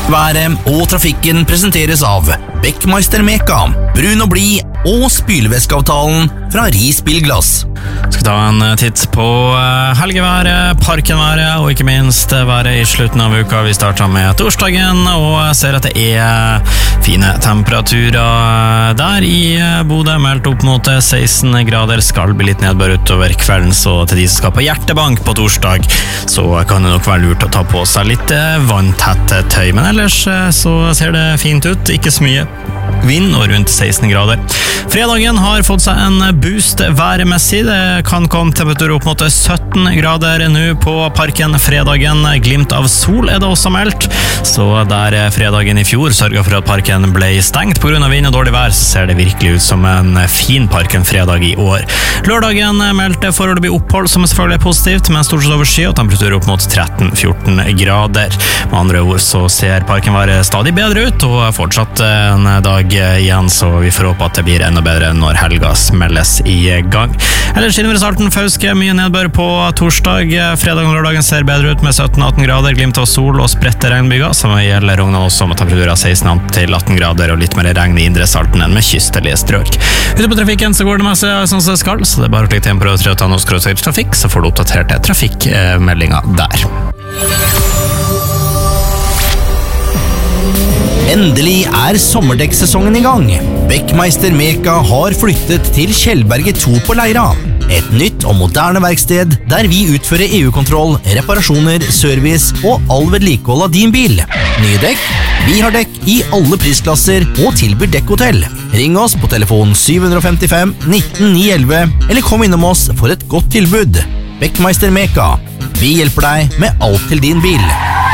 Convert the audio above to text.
Været og trafikken presenteres av Beckmeister Meka, brun og blid og spylevæskeavtalen fra Ris Bilglass. Skal ta en titt på helgeværet, parkenværet og ikke minst været i slutten av uka. Vi starter med torsdagen og ser at det er fine temperaturer der i Bodø, meldt opp mot 16 grader. Skal bli litt nedbør utover kvelden, så til de som skal på hjertebank på torsdag, så kan det nok være lurt å ta på seg litt vanntett tøy. Men ellers så ser det fint ut, ikke så mye vind og rundt 16 grader. Fredagen har fått seg en boost værmessig. Det kan komme temperatur opp mot 17 grader nå på parken fredagen. Glimt av sol er det også meldt. Så der fredagen i fjor sørget for at parken ble stengt på grunn av vind og dårlig vær, så ser det virkelig ut som en fin parken fredag i år. Lørdagen meldte forholdet blir opphold, som selvfølgelig er positivt, men stort sett over sky og temperatur opp mot 13-14 grader. Med andre ord så ser parken være stadig bedre ut, og fortsatt en dag igjen, så vi får håpe at det blir enda bedre når helga smelles i gang. Ellers innover Salten Fauske, mye nedbør på torsdag. Fredag og lørdagen ser bedre ut med 17-18 grader, glimt av sol og spredte regnbyger, som gjelder Rognan også med temperaturer 16-18 grader og litt mer regn i indre Salten enn med kystelige strøk. Ute på trafikken så går det masse sånn som det skal, så det er bare å klikke til på 3 trafikk, så får du oppdatert trafikkmeldinga der. Endelig er sommerdekksesongen i gang. Beckmeister Meka har flyttet til Kjellberget 2 på Leira. Et nytt og moderne verksted der vi utfører EU-kontroll, reparasjoner, service og all vedlikehold av din bil. Nye dekk? Vi har dekk i alle prisklasser og tilbyr dekkhotell. Ring oss på telefon 755 19 911 eller kom innom oss for et godt tilbud. Beckmeister Meka. Vi hjelper deg med alt til din bil.